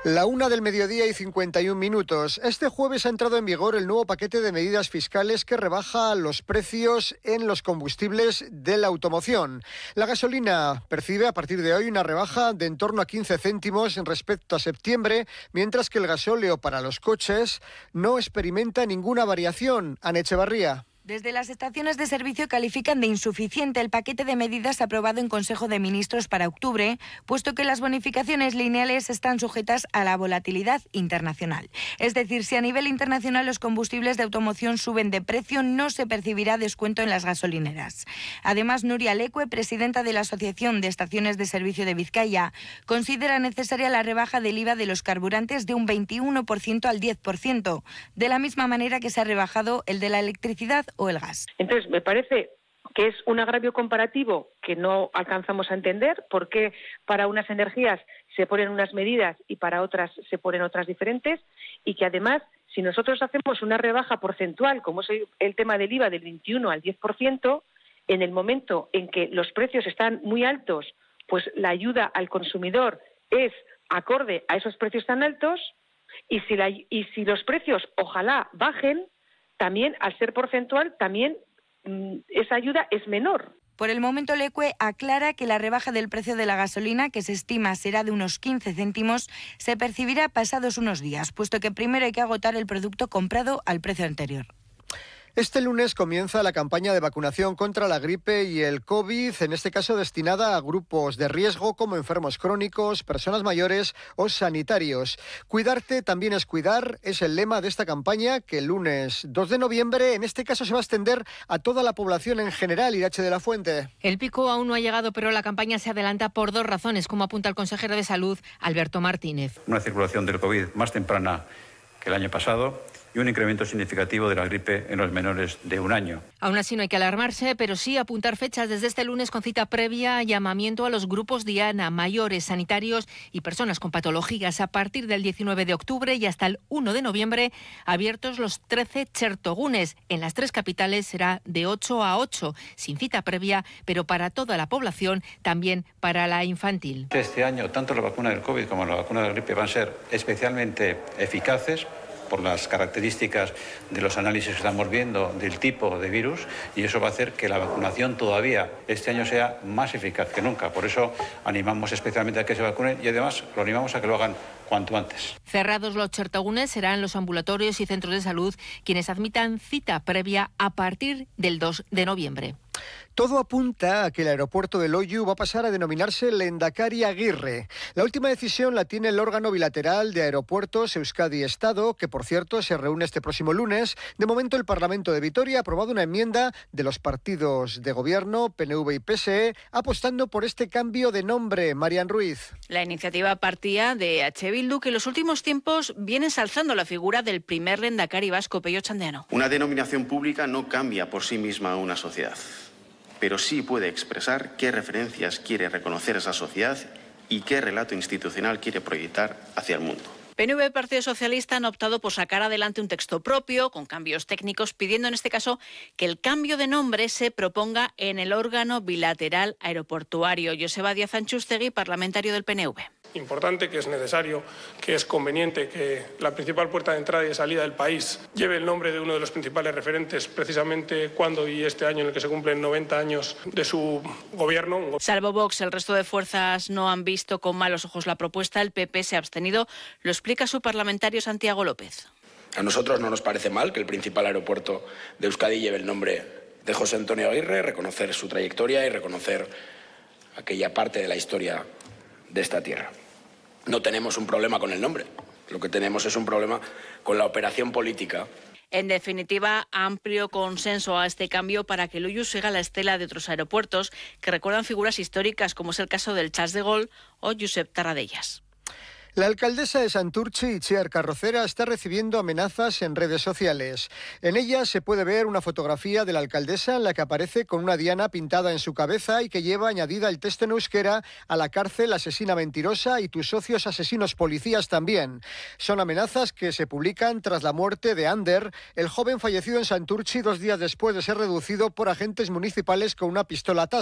La 1:00 PM. Este jueves ha entrado en vigor el nuevo paquete de medidas fiscales que rebaja los precios en los combustibles de la automoción. La gasolina percibe a partir de hoy una rebaja de en torno a 15 céntimos respecto a septiembre, mientras que el gasóleo para los coches no experimenta ninguna variación. Ana Echevarría. Desde las estaciones de servicio califican de insuficiente el paquete de medidas aprobado en Consejo de Ministros para octubre, puesto que las bonificaciones lineales están sujetas a la volatilidad internacional. Es decir, si a nivel internacional los combustibles de automoción suben de precio, no se percibirá descuento en las gasolineras. Además, Nuria Lecue, presidenta de la Asociación de Estaciones de Servicio de Vizcaya, considera necesaria la rebaja del IVA de los carburantes de un 21% al 10%, de la misma manera que se ha rebajado el de la electricidad o el gas. Entonces, me parece que es un agravio comparativo que no alcanzamos a entender por qué para unas energías se ponen unas medidas y para otras se ponen otras diferentes, y que además, si nosotros hacemos una rebaja porcentual, como es el tema del IVA del 21 al 10%, en el momento en que los precios están muy altos, pues la ayuda al consumidor es acorde a esos precios tan altos, y si los precios ojalá bajen, también, al ser porcentual, también esa ayuda es menor. Por el momento, Lecue aclara que la rebaja del precio de la gasolina, que se estima será de unos 15 céntimos, se percibirá pasados unos días, puesto que primero hay que agotar el producto comprado al precio anterior. Este lunes comienza la campaña de vacunación contra la gripe y el COVID, en este caso destinada a grupos de riesgo como enfermos crónicos, personas mayores o sanitarios. Cuidarte también es cuidar, es el lema de esta campaña que el lunes 2 de noviembre, en este caso, se va a extender a toda la población en general. Irache de la Fuente. El pico aún no ha llegado, pero la campaña se adelanta por dos razones, como apunta el consejero de Salud, Alberto Martínez. Una circulación del COVID más temprana que el año pasado y un incremento significativo de la gripe en los menores de 1 año. Aún así no hay que alarmarse, pero sí apuntar fechas desde este lunes con cita previa, llamamiento a los grupos diana, mayores, sanitarios y personas con patologías. A partir del 19 de octubre y hasta el 1 de noviembre, abiertos los 13 chertogunes. En las 3 capitales será de 8 a 8, sin cita previa, pero para toda la población, también para la infantil. Este año, tanto la vacuna del COVID como la vacuna de la gripe van a ser especialmente eficaces por las características de los análisis que estamos viendo del tipo de virus, y eso va a hacer que la vacunación todavía este año sea más eficaz que nunca. Por eso animamos especialmente a que se vacunen y además lo animamos a que lo hagan cuanto antes. Cerrados los chertogunes, serán los ambulatorios y centros de salud quienes admitan cita previa a partir del 2 de noviembre. Todo apunta a que el aeropuerto de Loiu va a pasar a denominarse Lehendakari Aguirre. La última decisión la tiene el órgano bilateral de aeropuertos Euskadi-Estado, que por cierto se reúne este próximo lunes. De momento, el Parlamento de Vitoria ha aprobado una enmienda de los partidos de gobierno, PNV y PSE, apostando por este cambio de nombre. Marian Ruiz. La iniciativa partía de H. Bildu, que en los últimos tiempos viene ensalzando la figura del primer lehendakari vasco, Pello Txandeano. Una denominación pública no cambia por sí misma a una sociedad, pero sí puede expresar qué referencias quiere reconocer esa sociedad y qué relato institucional quiere proyectar hacia el mundo. PNV y Partido Socialista han optado por sacar adelante un texto propio, con cambios técnicos, pidiendo en este caso que el cambio de nombre se proponga en el órgano bilateral aeroportuario. Joseba Díaz Antxustegi, parlamentario del PNV. Importante, que es necesario, que es conveniente que la principal puerta de entrada y de salida del país lleve el nombre de uno de los principales referentes, precisamente cuando y este año en el que se cumplen 90 años de su gobierno. Salvo Vox, el resto de fuerzas no han visto con malos ojos la propuesta. El PP se ha abstenido. Lo explica su parlamentario Santiago López. A nosotros no nos parece mal que el principal aeropuerto de Euskadi lleve el nombre de José Antonio Aguirre, reconocer su trayectoria y reconocer aquella parte de la historia de esta tierra. No tenemos un problema con el nombre, lo que tenemos es un problema con la operación política. En definitiva, amplio consenso a este cambio para que Loiu siga la estela de otros aeropuertos que recuerdan figuras históricas, como es el caso del Charles de Gaulle o Josep Tarradellas. La alcaldesa de Santurtzi, Itziar Carrocera, está recibiendo amenazas en redes sociales. En ellas se puede ver una fotografía de la alcaldesa en la que aparece con una diana pintada en su cabeza y que lleva añadida el texto en euskera: a la cárcel, asesina mentirosa, y tus socios asesinos policías también. Son amenazas que se publican tras la muerte de Ander, el joven fallecido en Santurtzi 2 días después de ser reducido por agentes municipales con una pistola Taser.